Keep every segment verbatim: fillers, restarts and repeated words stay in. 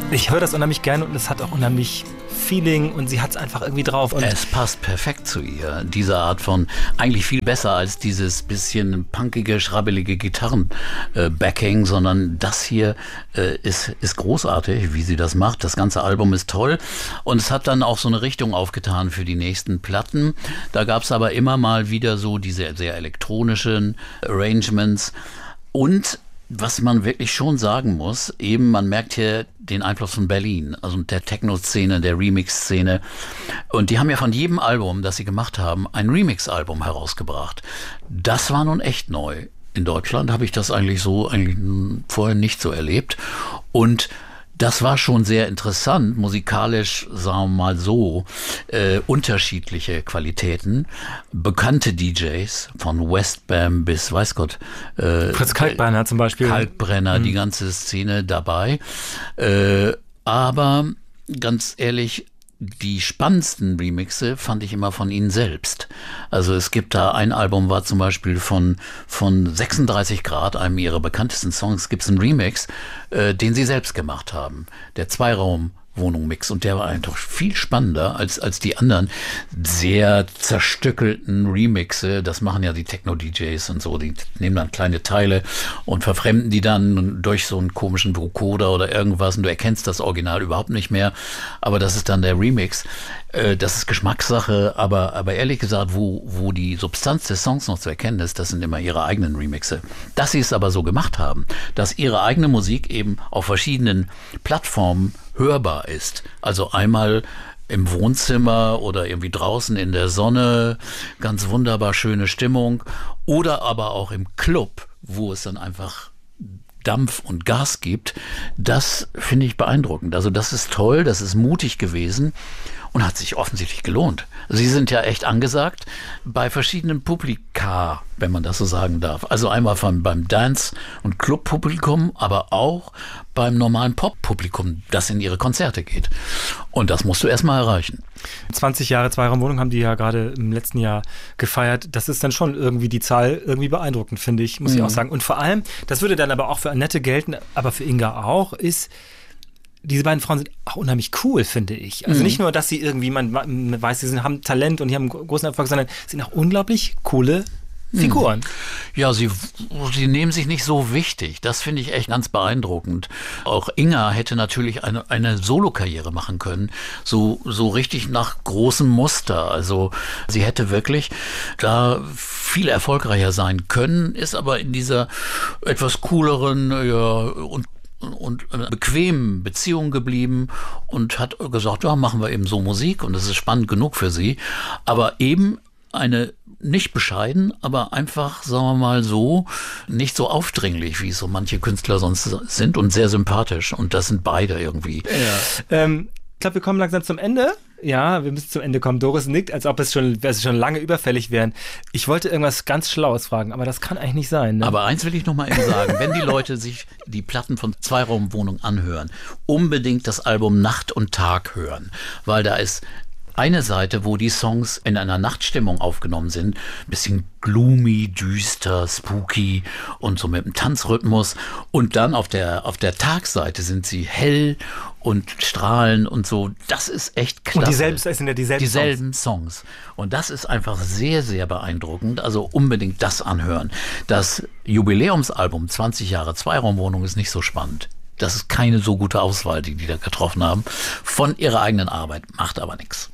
Ich höre das unheimlich gerne und es hat auch unheimlich Feeling und sie hat es einfach irgendwie drauf. Und es passt perfekt zu ihr. Diese Art von, eigentlich viel besser als dieses bisschen punkige, schrabbelige Gitarren-Backing, äh, sondern das hier äh, ist, ist großartig, wie sie das macht. Das ganze Album ist toll und es hat dann auch so eine Richtung aufgetan für die nächsten Platten. Da gab es aber immer mal wieder so diese sehr elektronischen Arrangements und was man wirklich schon sagen muss, eben man merkt hier den Einfluss von Berlin, also der Techno-Szene, der Remix-Szene. Und die haben ja von jedem Album, das sie gemacht haben, ein Remix-Album herausgebracht. Das war nun echt neu. In Deutschland habe ich das eigentlich so eigentlich vorher nicht so erlebt. Und das war schon sehr interessant, musikalisch, sagen wir mal so, äh, unterschiedliche Qualitäten. Bekannte D Js, von Westbam bis, weiß Gott. Äh, Fritz Kalkbrenner zum Beispiel. Kalkbrenner, mhm. Die ganze Szene dabei. Äh, aber ganz ehrlich, die spannendsten Remixe fand ich immer von ihnen selbst. Also es gibt da, ein Album war zum Beispiel von, von sechsunddreißig Grad, einem ihrer bekanntesten Songs, gibt es einen Remix, äh, den sie selbst gemacht haben. Der Zweiraum-Wohnung-Mix. Und der war einfach viel spannender als, als die anderen sehr zerstückelten Remixe. Das machen ja die Techno-D Js und so. Die nehmen dann kleine Teile und verfremden die dann durch so einen komischen Vocoder oder irgendwas. Und du erkennst das Original überhaupt nicht mehr. Aber das ist dann der Remix. Das ist Geschmackssache, aber, aber ehrlich gesagt, wo, wo die Substanz des Songs noch zu erkennen ist, das sind immer ihre eigenen Remixe. Dass sie es aber so gemacht haben, dass ihre eigene Musik eben auf verschiedenen Plattformen hörbar ist. Also einmal im Wohnzimmer oder irgendwie draußen in der Sonne, ganz wunderbar schöne Stimmung, oder aber auch im Club, wo es dann einfach Dampf und Gas gibt. Das finde ich beeindruckend. Also das ist toll, das ist mutig gewesen. Und hat sich offensichtlich gelohnt. Sie sind ja echt angesagt bei verschiedenen Publika, wenn man das so sagen darf. Also einmal von, beim Dance- und Club-Publikum, aber auch beim normalen Pop-Publikum, das in ihre Konzerte geht. Und das musst du erstmal erreichen. zwanzig Jahre Zweiraumwohnung haben die ja gerade im letzten Jahr gefeiert. Das ist dann schon irgendwie die Zahl irgendwie beeindruckend, finde ich, muss mhm. ich auch sagen. Und vor allem, das würde dann aber auch für Annette gelten, aber für Inga auch, ist, diese beiden Frauen sind auch unheimlich cool, finde ich. Also mhm. nicht nur, dass sie irgendwie, man weiß, sie sind, haben Talent und die haben großen Erfolg, sondern sind auch unglaublich coole Figuren. Ja, sie, sie nehmen sich nicht so wichtig. Das finde ich echt ganz beeindruckend. Auch Inga hätte natürlich eine, eine Solo-Karriere machen können. So, so richtig nach großem Muster. Also sie hätte wirklich da viel erfolgreicher sein können, ist aber in dieser etwas cooleren, ja, und und bequemen Beziehung geblieben und hat gesagt, ja, machen wir eben so Musik und das ist spannend genug für sie. Aber eben eine nicht bescheiden, aber einfach, sagen wir mal so, nicht so aufdringlich, wie so manche Künstler sonst sind und sehr sympathisch. Und das sind beide irgendwie. Ja. Ähm, ich glaube, wir kommen langsam zum Ende. Ja, wir müssen zum Ende kommen. Doris nickt, als ob es schon, es schon lange überfällig wären. Ich wollte irgendwas ganz Schlaues fragen, aber das kann eigentlich nicht sein. Ne? Aber eins will ich noch mal eben sagen. Wenn die Leute sich die Platten von Zweiraumwohnung anhören, unbedingt das Album Nacht und Tag hören, weil da ist eine Seite, wo die Songs in einer Nachtstimmung aufgenommen sind, ein bisschen gloomy, düster, spooky und so mit einem Tanzrhythmus. Und dann auf der, auf der Tagseite sind sie hell und strahlen und so. Das ist echt klasse. Und dieselben, es sind ja dieselben, dieselben Songs. Songs. Und das ist einfach sehr, sehr beeindruckend. Also unbedingt das anhören. Das Jubiläumsalbum zwanzig Jahre Zweiraumwohnung ist nicht so spannend. Das ist keine so gute Auswahl, die die da getroffen haben. Von ihrer eigenen Arbeit. Macht aber nichts.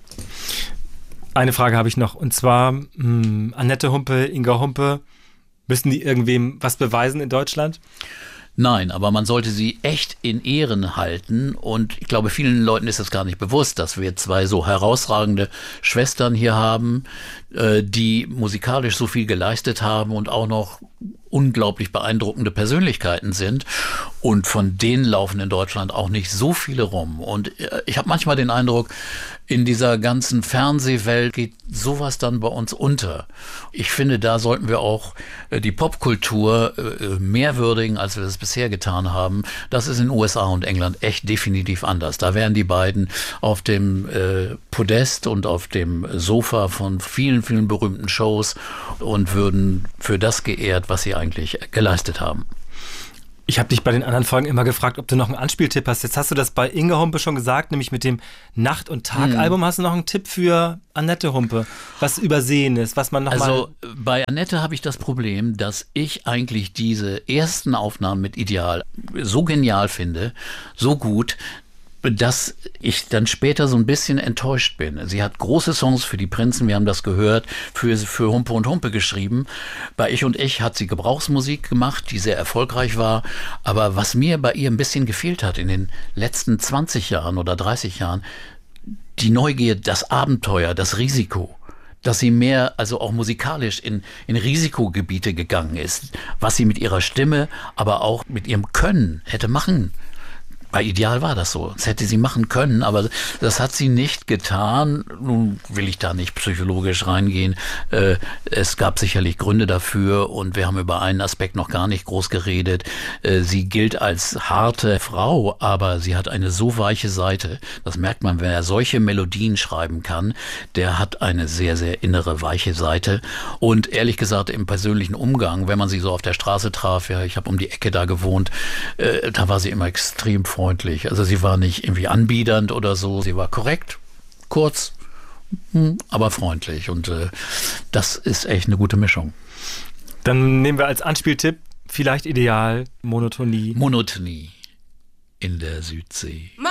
Eine Frage habe ich noch, und zwar mh, Annette Humpe, Inga Humpe, müssen die irgendwem was beweisen in Deutschland? Nein, aber man sollte sie echt in Ehren halten und ich glaube, vielen Leuten ist das gar nicht bewusst, dass wir zwei so herausragende Schwestern hier haben, äh, die musikalisch so viel geleistet haben und auch noch unglaublich beeindruckende Persönlichkeiten sind und von denen laufen in Deutschland auch nicht so viele rum und ich habe manchmal den Eindruck, in dieser ganzen Fernsehwelt geht sowas dann bei uns unter. Ich finde, da sollten wir auch die Popkultur mehr würdigen, als wir das bisher getan haben. Das ist in den U S A und England echt definitiv anders. Da wären die beiden auf dem äh, Podest und auf dem Sofa von vielen, vielen berühmten Shows und würden für das geehrt, was sie eigentlich geleistet haben. Ich habe dich bei den anderen Folgen immer gefragt, ob du noch einen Anspieltipp hast. Jetzt hast du das bei Inge Humpe schon gesagt, nämlich mit dem Nacht- und Tag-Album. Hm. Hast du noch einen Tipp für Annette Humpe, was übersehen ist, was man noch also, mal... Also bei Annette habe ich das Problem, dass ich eigentlich diese ersten Aufnahmen mit Ideal so genial finde, so gut, dass ich dann später so ein bisschen enttäuscht bin. Sie hat große Songs für die Prinzen, wir haben das gehört, für, für Humpe und Humpe geschrieben. Bei Ich und Ich hat sie Gebrauchsmusik gemacht, die sehr erfolgreich war. Aber was mir bei ihr ein bisschen gefehlt hat in den letzten zwanzig Jahren oder dreißig Jahren, die Neugier, das Abenteuer, das Risiko. Dass sie mehr, also auch musikalisch in, in Risikogebiete gegangen ist. Was sie mit ihrer Stimme, aber auch mit ihrem Können hätte machen. Bei Ideal war das so. Das hätte sie machen können, aber das hat sie nicht getan. Nun will ich da nicht psychologisch reingehen. Äh, es gab sicherlich Gründe dafür und wir haben über einen Aspekt noch gar nicht groß geredet. Äh, sie gilt als harte Frau, aber sie hat eine so weiche Seite. Das merkt man, wenn er solche Melodien schreiben kann. Der hat eine sehr, sehr innere, weiche Seite. Und ehrlich gesagt, im persönlichen Umgang, wenn man sie so auf der Straße traf, ja, ich habe um die Ecke da gewohnt, äh, da war sie immer extrem freundlich. Also sie war nicht irgendwie anbiedernd oder so, sie war korrekt, kurz, aber freundlich und äh, das ist echt eine gute Mischung. Dann nehmen wir als Anspieltipp vielleicht Ideal, Monotonie. Monotonie in der Südsee.